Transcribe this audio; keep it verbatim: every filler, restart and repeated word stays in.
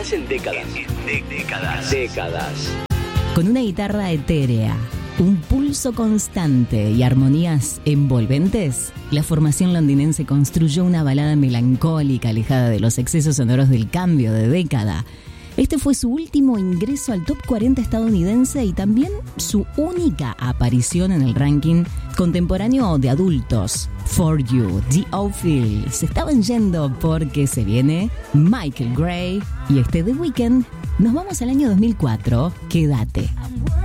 en décadas. En décadas. Décadas. Con una guitarra etérea, un pulso constante y armonías envolventes, la formación londinense construyó una balada melancólica alejada de los excesos sonoros del cambio de década. Este fue su último ingreso al top cuarenta estadounidense y también su única aparición en el ranking contemporáneo de adultos. For You, The Outfield se estaban yendo porque se viene Michael Gray y este The Weeknd. Nos vamos al año dos mil cuatro. Quédate.